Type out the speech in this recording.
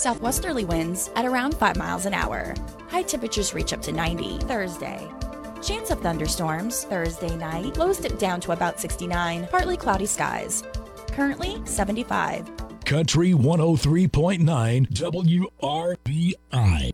Southwesterly winds at around 5 miles an hour. High temperatures reach up to 90 Thursday. Chance of thunderstorms Thursday night. Lows dip down to about 69. Partly cloudy skies. Currently 75. Country 103.9 WRBI.